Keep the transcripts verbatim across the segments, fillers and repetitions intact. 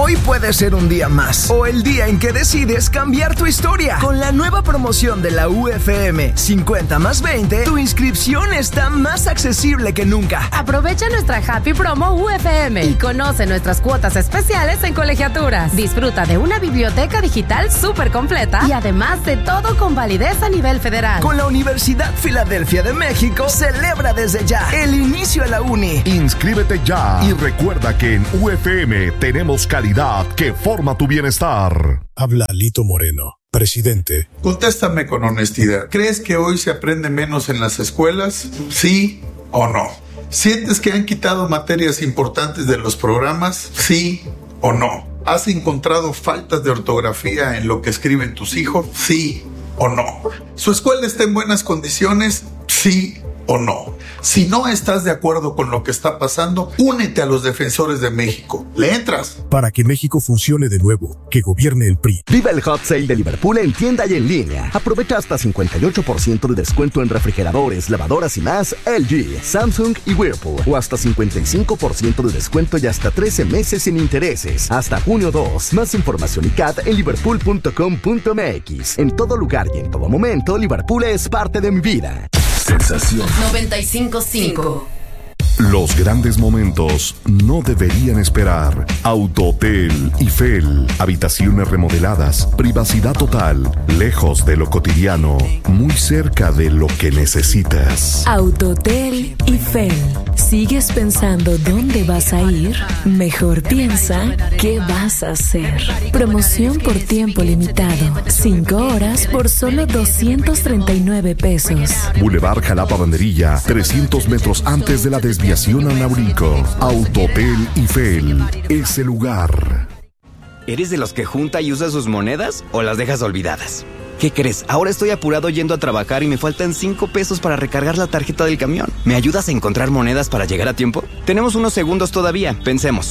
Hoy puede ser un día más, o el día en que decides cambiar tu historia. Con la nueva promoción de la U F M cincuenta más veinte, tu inscripción está más accesible que nunca. Aprovecha nuestra Happy Promo U F M y conoce nuestras cuotas especiales en colegiaturas. Disfruta de una biblioteca digital súper completa y además de todo con validez a nivel federal. Con la Universidad Filadelfia de México, celebra desde ya el inicio de la uni. Inscríbete ya y recuerda que en U F M tenemos calidad que forma tu bienestar. Habla Lito Moreno, presidente. Contéstame con honestidad. ¿Crees que hoy se aprende menos en las escuelas? ¿Sí o no? ¿Sientes que han quitado materias importantes de los programas? ¿Sí o no? ¿Has encontrado faltas de ortografía en lo que escriben tus hijos? ¿Sí o no? ¿Su escuela está en buenas condiciones? ¿Sí o no? Si no estás de acuerdo con lo que está pasando, únete a los defensores de México. ¿Le entras? Para que México funcione de nuevo, que gobierne el P R I. Viva el Hot Sale de Liverpool en tienda y en línea. Aprovecha hasta cincuenta y ocho por ciento de descuento en refrigeradores, lavadoras y más L G, Samsung y Whirlpool. O hasta cincuenta y cinco por ciento de descuento y hasta trece meses sin intereses. Hasta junio dos. Más información y C A T en liverpool punto com punto m x. En todo lugar y en todo momento, Liverpool es parte de mi vida. Sensación noventa y cinco punto cinco. Los grandes momentos no deberían esperar. Autohotel Eiffel. Habitaciones remodeladas, privacidad total, lejos de lo cotidiano, muy cerca de lo que necesitas. Autohotel Eiffel. ¿Sigues pensando dónde vas a ir? Mejor piensa qué vas a hacer. Promoción por tiempo limitado. Cinco horas por solo doscientos treinta y nueve pesos. Boulevard Jalapa Banderilla, trescientos metros antes de la desviación a Naurico. Autohotel Eiffel, ese lugar. ¿Eres de los que junta y usa sus monedas o las dejas olvidadas? ¿Qué crees? Ahora estoy apurado yendo a trabajar y me faltan cinco pesos para recargar la tarjeta del camión. ¿Me ayudas a encontrar monedas para llegar a tiempo? Tenemos unos segundos todavía, pensemos.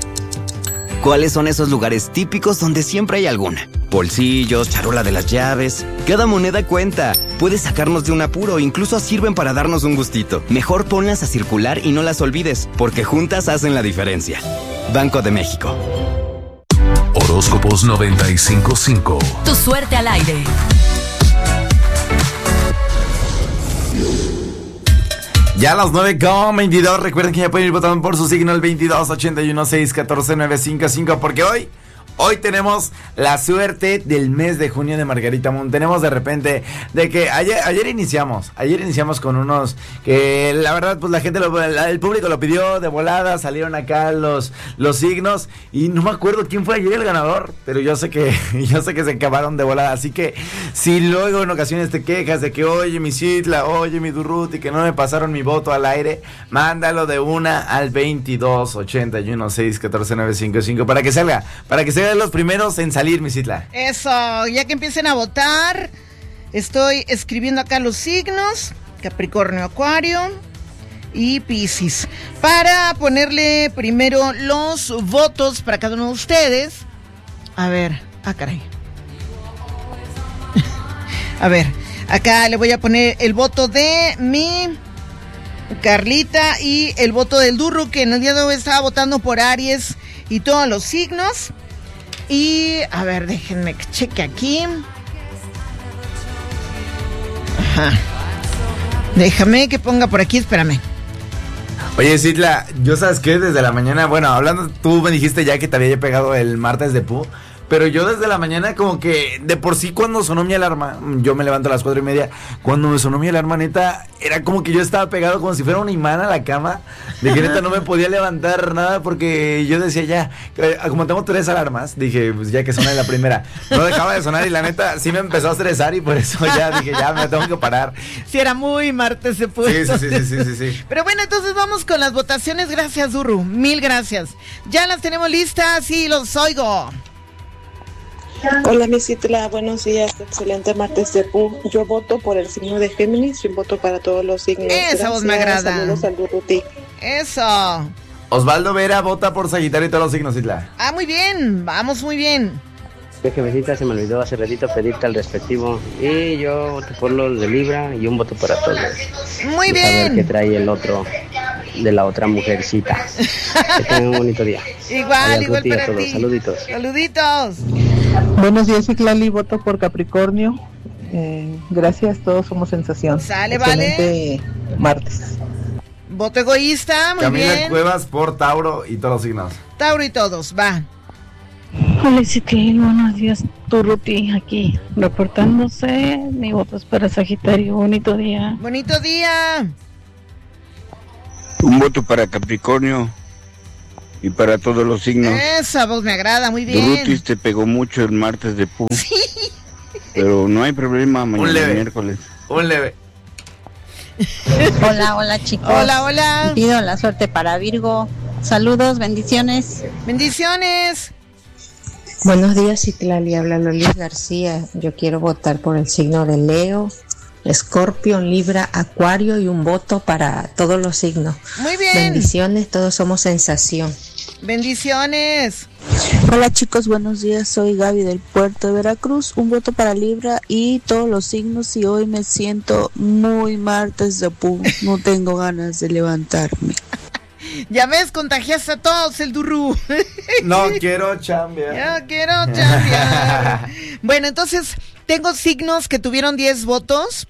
¿Cuáles son esos lugares típicos donde siempre hay alguna? Bolsillos, charola de las llaves. Cada moneda cuenta. Puedes sacarnos de un apuro, incluso sirven para darnos un gustito. Mejor ponlas a circular y no las olvides, porque juntas hacen la diferencia. Banco de México. Horóscopos noventa y cinco punto cinco. Tu suerte al aire. Ya a las nueve con veintidós. Recuerden que ya pueden ir votando por su signo el veintidós ochenta y uno seis catorce nueve cinco cinco, porque hoy Hoy tenemos la suerte del mes de junio de Margarita Moon. Tenemos de repente de que ayer, ayer iniciamos, ayer iniciamos con unos que la verdad pues la gente, lo, la, el público lo pidió de volada, salieron acá los, los signos y no me acuerdo quién fue ayer el ganador, pero yo sé que yo sé que se acabaron de volada, así que si luego en ocasiones te quejas de que oye mi Citla, oye mi Durruti, que no me pasaron mi voto al aire, mándalo de una al veintidós ochenta y uno seis catorce nueve cinco cinco para que salga, para que salga los primeros en salir, mi Citla. Eso, ya que empiecen a votar, estoy escribiendo acá los signos: Capricornio, Acuario y Piscis, para ponerle primero los votos para cada uno de ustedes. A ver, ah, caray. A ver, acá le voy a poner el voto de mi Carlita y el voto del Durru, que en el día de hoy estaba votando por Aries y todos los signos. Y, a ver, déjenme que cheque aquí. Ajá. Déjame que ponga por aquí, espérame. Oye, Citla, yo sabes que desde la mañana, bueno, hablando, tú me dijiste ya que te había pegado el martes de Pu, pero yo desde la mañana como que de por sí cuando sonó mi alarma, yo me levanto a las cuatro y media, cuando me sonó mi alarma, neta, era como que yo estaba pegado como si fuera un imán a la cama, de que neta no me podía levantar nada porque yo decía ya, como tengo tres alarmas, dije pues ya que suena la primera, no dejaba de sonar y la neta sí me empezó a estresar y por eso ya dije ya me tengo que parar. Sí, era muy martes se puso. Sí, sí, sí, sí, sí, sí. Pero bueno, entonces vamos con las votaciones, gracias Durru, mil gracias. Ya las tenemos listas y los oigo. Hola, mi Citla, buenos días, excelente martes de Pu. Yo voto por el signo de Géminis y voto para todos los signos. Esa voz me agrada. Saludos al Durruti. Eso. Osvaldo Vera vota por Sagitario y todos los signos, Citla. Ah, muy bien, vamos muy bien. De jefecita, se me olvidó hace ratito pedirte al respectivo. Y yo voto por los de Libra y un voto para todos. Muy bien. A ver qué trae el otro. de la otra mujercita. Que tengan un bonito día. Igual, Adiós, igual Ruti, para a todos. ti. Saluditos. Saluditos. Buenos días, Citlali, voto por Capricornio. Eh, gracias, todos somos sensación. Sale, Excelente vale. Martes. Voto egoísta, muy Camila bien. Cuevas por Tauro y todos los signos. Tauro y todos, va. Hola, Citlali, buenos días. Tu Ruti aquí reportándose. Mi voto es para Sagitario. Bonito día. Bonito día. Un voto para Capricornio y para todos los signos. Esa voz me agrada, muy bien. Rutis te pegó mucho el martes de Pu. Sí. Pero no hay problema, mañana leve. miércoles. Un leve. Hola, hola chicos. Hola, hola. Pido la suerte para Virgo. Saludos, bendiciones. Bendiciones. Buenos días, Citlali, habla Lolis García. Yo quiero votar por el signo de Leo, Escorpio, Libra, Acuario y un voto para todos los signos. Muy bien. Bendiciones, todos somos sensación. Bendiciones. Hola chicos, buenos días, soy Gaby del puerto de Veracruz, un voto para Libra y todos los signos y hoy me siento muy martes de Pu, no tengo ganas de levantarme. Ya ves, contagiaste a todos el durú. No quiero chambear. Ya quiero chambear. Bueno, entonces, tengo signos que tuvieron diez votos.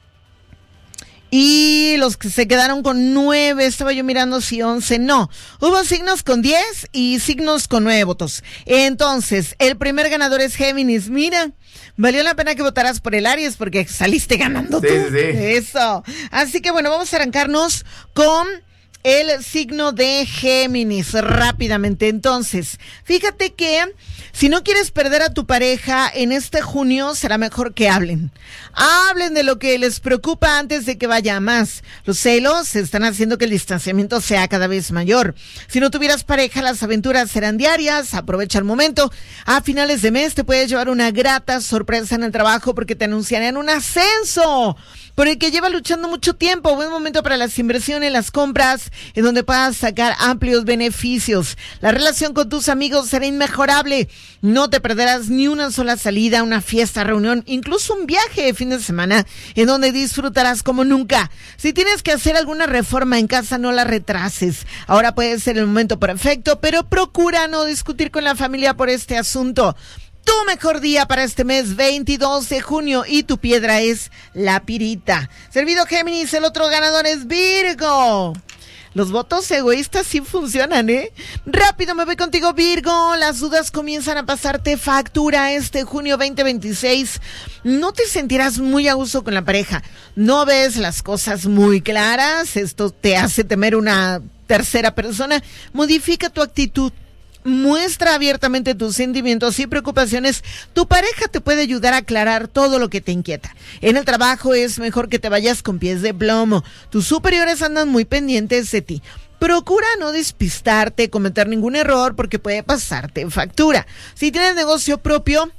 Y los que se quedaron con nueve, estaba yo mirando si once, no. Hubo signos con diez y signos con nueve votos. Entonces, el primer ganador es Géminis. Mira, valió la pena que votaras por el Aries porque saliste ganando tú. Sí, sí. Eso. Así que bueno, vamos a arrancarnos con el signo de Géminis rápidamente. Entonces, fíjate que si no quieres perder a tu pareja en este junio, será mejor que hablen. Hablen de lo que les preocupa antes de que vaya a más. Los celos están haciendo que el distanciamiento sea cada vez mayor. Si no tuvieras pareja, las aventuras serán diarias. Aprovecha el momento. A finales de mes te puedes llevar una grata sorpresa en el trabajo porque te anunciarán un ascenso por el que lleva luchando mucho tiempo. Buen momento para las inversiones, las compras, en donde puedas sacar amplios beneficios. La relación con tus amigos será inmejorable. No te perderás ni una sola salida, una fiesta, reunión, incluso un viaje de fin de semana, en donde disfrutarás como nunca. Si tienes que hacer alguna reforma en casa, no la retrases. Ahora puede ser el momento perfecto, pero procura no discutir con la familia por este asunto. Tu mejor día para este mes veintidós de junio y tu piedra es la pirita. Servido Géminis, el otro ganador es Virgo. Los votos egoístas sí funcionan, ¿eh? Rápido me voy contigo, Virgo. Las dudas comienzan a pasarte factura este junio veinte veintiséis. No te sentirás muy a gusto con la pareja. No ves las cosas muy claras. Esto te hace temer una tercera persona. Modifica tu actitud. Muestra abiertamente tus sentimientos y preocupaciones. Tu pareja te puede ayudar a aclarar todo lo que te inquieta. En el trabajo es mejor que te vayas con pies de plomo. Tus superiores andan muy pendientes de ti. Procura no despistarte, cometer ningún error porque puede pasarte factura. Si tienes negocio propio,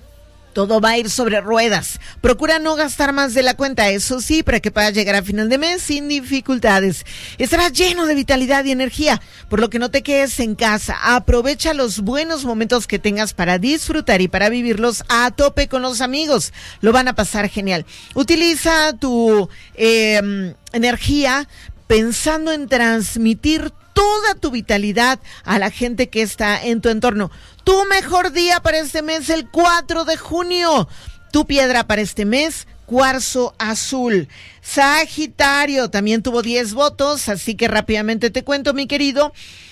todo va a ir sobre ruedas. Procura no gastar más de la cuenta, eso sí, para que puedas llegar a final de mes sin dificultades. Estarás lleno de vitalidad y energía, por lo que no te quedes en casa. Aprovecha los buenos momentos que tengas para disfrutar y para vivirlos a tope con los amigos. Lo van a pasar genial. Utiliza tu eh, energía pensando en transmitir toda tu vitalidad a la gente que está en tu entorno. Tu mejor día para este mes, el cuatro de junio. Tu piedra para este mes, cuarzo azul. Sagitario también tuvo diez votos, así que rápidamente te cuento, mi querido.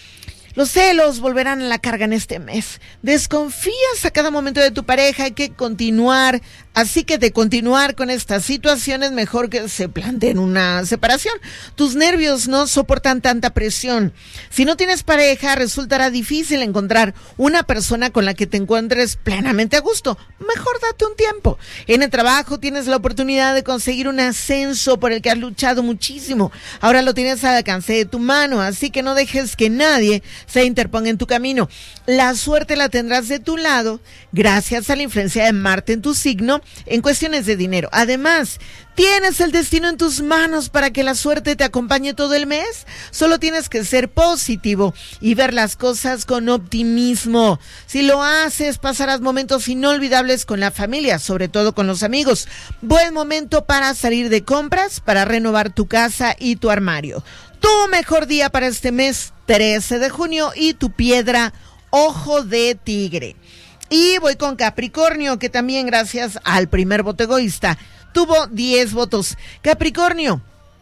Los celos volverán a la carga en este mes. Desconfías a cada momento de tu pareja, hay que continuar. Así que de continuar con esta situación es mejor que se planteen una separación. Tus nervios no soportan tanta presión. Si no tienes pareja, resultará difícil encontrar una persona con la que te encuentres plenamente a gusto. Mejor date un tiempo. En el trabajo tienes la oportunidad de conseguir un ascenso por el que has luchado muchísimo. Ahora lo tienes al alcance de tu mano, así que no dejes que nadie se interponga en tu camino. La suerte la tendrás de tu lado gracias a la influencia de Marte en tu signo en cuestiones de dinero. Además, tienes el destino en tus manos para que la suerte te acompañe todo el mes. Solo tienes que ser positivo y ver las cosas con optimismo. Si lo haces, pasarás momentos inolvidables con la familia, sobre todo con los amigos. Buen momento para salir de compras, para renovar tu casa y tu armario. Tu mejor día para este mes, trece de junio, y tu piedra, ojo de tigre. Y voy con Capricornio, que también gracias al primer voto egoísta tuvo diez votos. Capricornio,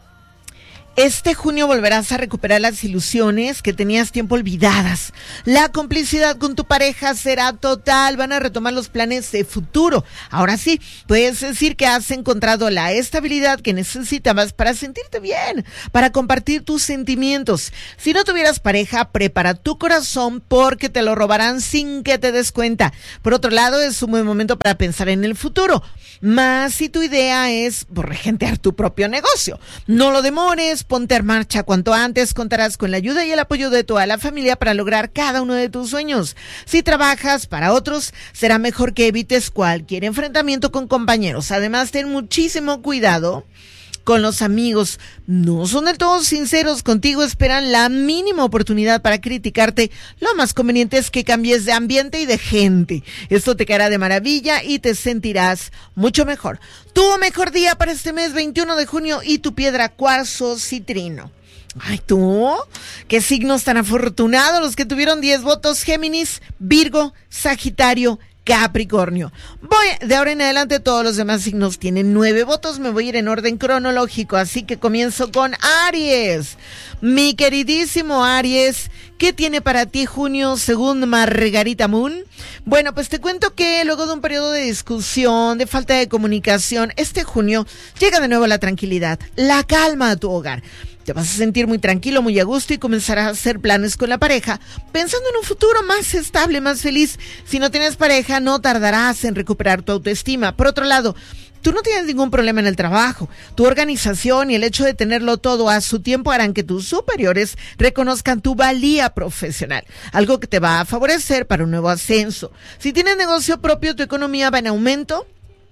este junio volverás a recuperar las ilusiones que tenías tiempo olvidadas. La complicidad con tu pareja será total. Van a retomar los planes de futuro. Ahora sí, puedes decir que has encontrado la estabilidad que necesitabas para sentirte bien, para compartir tus sentimientos. Si no tuvieras pareja, prepara tu corazón porque te lo robarán sin que te des cuenta. Por otro lado, es un buen momento para pensar en el futuro. Más si tu idea es por regentear tu propio negocio. No lo demores. Ponte en marcha cuanto antes. Contarás con la ayuda y el apoyo de toda la familia para lograr cada uno de tus sueños. Si trabajas para otros, será mejor que evites cualquier enfrentamiento con compañeros. Además, ten muchísimo cuidado con los amigos. No son del todo sinceros contigo, esperan la mínima oportunidad para criticarte. Lo más conveniente es que cambies de ambiente y de gente. Esto te caerá de maravilla y te sentirás mucho mejor. Tu mejor día para este mes, veintiuno de junio, y tu piedra, cuarzo citrino. Ay, tú, qué signos tan afortunados los que tuvieron diez votos: Géminis, Virgo, Sagitario, Capricornio. Voy, de ahora en adelante todos los demás signos tienen nueve votos. Me voy a ir en orden cronológico, así que comienzo con Aries. Mi queridísimo Aries, ¿qué tiene para ti junio según Margarita Moon? Bueno, pues te cuento que luego de un periodo de discusión, de falta de comunicación, este junio llega de nuevo la tranquilidad, la calma a tu hogar. Te vas a sentir muy tranquilo, muy a gusto y comenzarás a hacer planes con la pareja, pensando en un futuro más estable, más feliz. Si no tienes pareja, no tardarás en recuperar tu autoestima. Por otro lado, tú no tienes ningún problema en el trabajo. Tu organización y el hecho de tenerlo todo a su tiempo harán que tus superiores reconozcan tu valía profesional, algo que te va a favorecer para un nuevo ascenso. Si tienes negocio propio, tu economía va en aumento.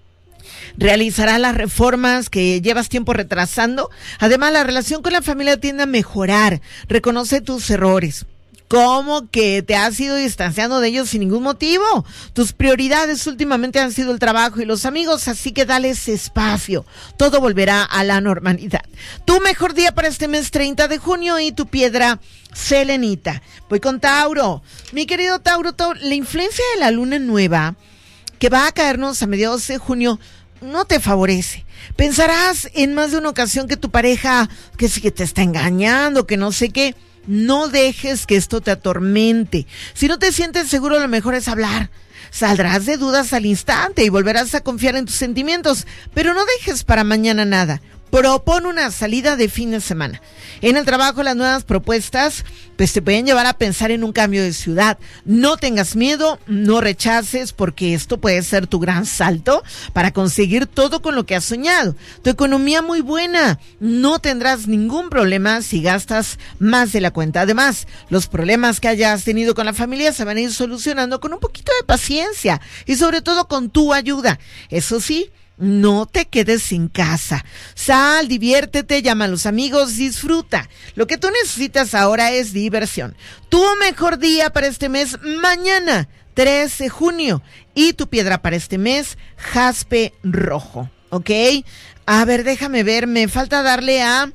Realizarás las reformas que llevas tiempo retrasando. Además, la relación con la familia tiende a mejorar. Reconoce tus errores. ¿Cómo que te has ido distanciando de ellos sin ningún motivo? Tus prioridades últimamente han sido el trabajo y los amigos, así que dales espacio. Todo volverá a la normalidad. Tu mejor día para este mes, treinta de junio, y tu piedra, selenita. Voy con Tauro. Mi querido Tauro, Tauro, la influencia de la luna nueva que va a caernos a mediados de junio no te favorece. Pensarás en más de una ocasión que tu pareja, que sí que te está engañando, que no sé qué. No dejes que esto te atormente. Si no te sientes seguro, lo mejor es hablar. Saldrás de dudas al instante y volverás a confiar en tus sentimientos, pero no dejes para mañana nada. Propone una salida de fin de semana. En el trabajo, las nuevas propuestas pues te pueden llevar a pensar en un cambio de ciudad. No tengas miedo, no rechaces, porque esto puede ser tu gran salto para conseguir todo con lo que has soñado. Tu economía muy buena, no tendrás ningún problema si gastas más de la cuenta. Además, los problemas que hayas tenido con la familia se van a ir solucionando con un poquito de paciencia y sobre todo con tu ayuda. Eso sí, no te quedes en casa. Sal, diviértete, llama a los amigos, disfruta. Lo que tú necesitas ahora es diversión. Tu mejor día para este mes, mañana, trece de junio. Y tu piedra para este mes, jaspe rojo. ¿Ok? A ver, déjame ver. Me falta darle a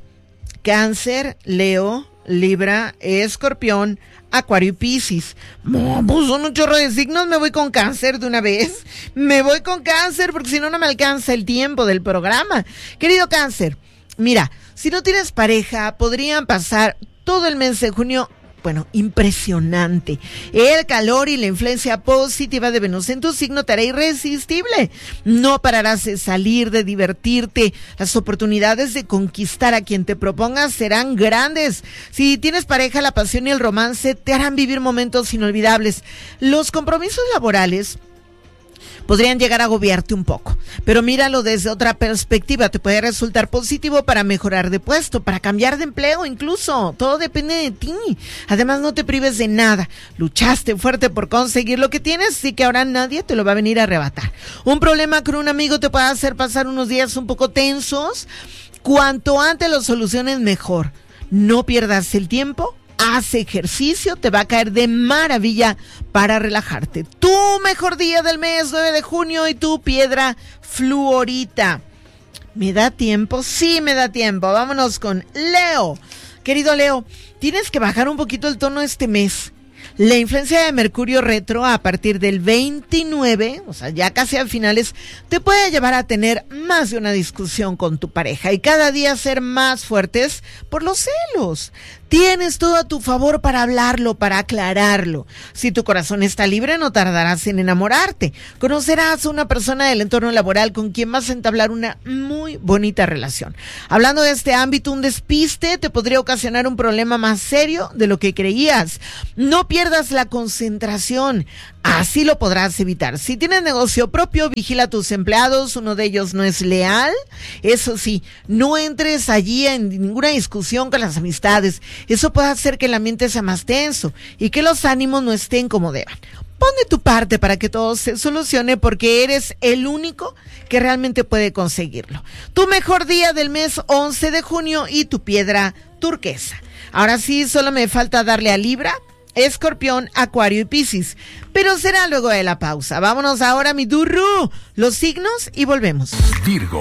Cáncer, Leo, Libra, Escorpión, Acuario y Piscis. No, pues son un chorro de signos. Me voy con Cáncer de una vez. Me voy con Cáncer porque si no, no me alcanza el tiempo del programa. Querido Cáncer, mira, si no tienes pareja, podrían pasar todo el mes de junio, bueno, impresionante. El calor y la influencia positiva de Venus en tu signo te hará irresistible. No pararás de salir, de divertirte. Las oportunidades de conquistar a quien te propongas serán grandes. Si tienes pareja, la pasión y el romance te harán vivir momentos inolvidables. Los compromisos laborales podrían llegar a agobiarte un poco, pero míralo desde otra perspectiva. Te puede resultar positivo para mejorar de puesto, para cambiar de empleo incluso. Todo depende de ti. Además, no te prives de nada. Luchaste fuerte por conseguir lo que tienes, así que ahora nadie te lo va a venir a arrebatar. Un problema con un amigo te puede hacer pasar unos días un poco tensos. Cuanto antes lo soluciones, mejor. No pierdas el tiempo. Haz ejercicio, te va a caer de maravilla para relajarte. Tu mejor día del mes, nueve de junio, y tu piedra, fluorita. ¿Me da tiempo? Sí, me da tiempo. Vámonos con Leo. Querido Leo, tienes que bajar un poquito el tono este mes. La influencia de Mercurio retro a partir del veintinueve, o sea, ya casi a finales, te puede llevar a tener más de una discusión con tu pareja y cada día ser más fuertes por los celos. Tienes todo a tu favor para hablarlo, para aclararlo. Si tu corazón está libre, no tardarás en enamorarte. Conocerás a una persona del entorno laboral con quien vas a entablar una muy bonita relación. Hablando de este ámbito, un despiste te podría ocasionar un problema más serio de lo que creías. No pierdas la concentración. Así lo podrás evitar. Si tienes negocio propio, vigila a tus empleados. Uno de ellos no es leal. Eso sí, no entres allí en ninguna discusión con las amistades. Eso puede hacer que el ambiente sea más tenso y que los ánimos no estén como deban. Pon de tu parte para que todo se solucione porque eres el único que realmente puede conseguirlo. Tu mejor día del mes once de junio y tu piedra turquesa. Ahora sí, solo me falta darle a Libra, Escorpión, Acuario y Piscis, pero será luego de la pausa. Vámonos ahora, mi Durru, los signos y volvemos. Virgo.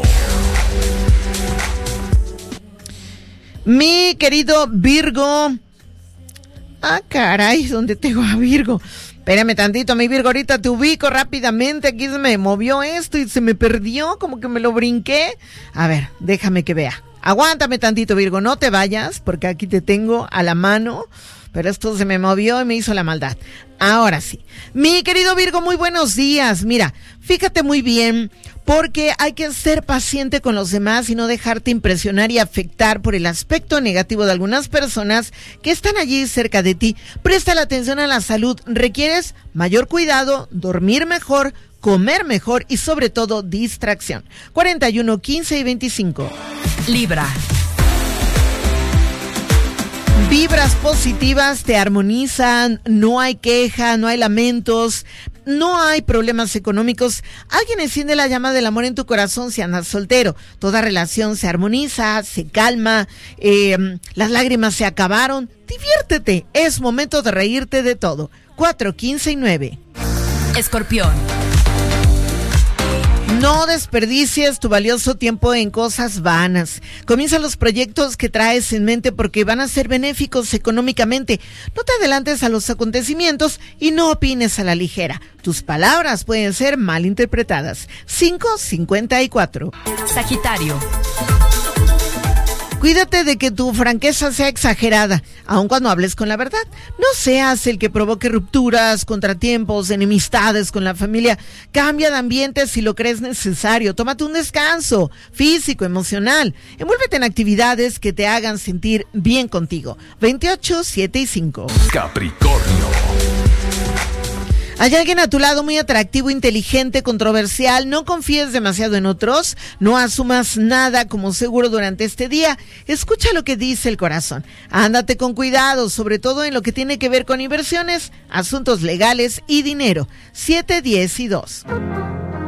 Mi querido Virgo. Ah, caray, ¿dónde tengo a Virgo? Espérame tantito, mi Virgo, ahorita te ubico rápidamente. Aquí se me movió esto y se me perdió, como que me lo brinqué. A ver, déjame que vea. Aguántame tantito, Virgo, no te vayas, porque aquí te tengo a la mano. Pero esto se me movió y me hizo la maldad. Ahora sí. Mi querido Virgo, muy buenos días. Mira, fíjate muy bien, porque hay que ser paciente con los demás y no dejarte impresionar y afectar por el aspecto negativo de algunas personas que están allí cerca de ti. Presta la atención a la salud. Requieres mayor cuidado, dormir mejor, comer mejor y sobre todo distracción. cuarenta y uno, quince y veinticinco. Libra. Vibras positivas te armonizan, no hay queja, no hay lamentos, no hay problemas económicos. Alguien enciende la llama del amor en tu corazón si andas soltero. Toda relación se armoniza, se calma, eh, las lágrimas se acabaron. Diviértete, es momento de reírte de todo. cuatro, quince y nueve. Escorpión. No desperdicies tu valioso tiempo en cosas vanas. Comienza los proyectos que traes en mente porque van a ser benéficos económicamente. No te adelantes a los acontecimientos y no opines a la ligera. Tus palabras pueden ser mal interpretadas. cinco cincuenta y cuatro. Sagitario. Cuídate de que tu franqueza sea exagerada, aun cuando hables con la verdad. No seas el que provoque rupturas, contratiempos, enemistades con la familia. Cambia de ambiente si lo crees necesario. Tómate un descanso físico, emocional. Envuélvete en actividades que te hagan sentir bien contigo. veintiocho, siete y cinco. Capricornio. Hay alguien a tu lado muy atractivo, inteligente, controversial. No confíes demasiado en otros. No asumas nada como seguro durante este día. Escucha lo que dice el corazón. Ándate con cuidado, sobre todo en lo que tiene que ver con inversiones, asuntos legales y dinero. siete, diez y dos.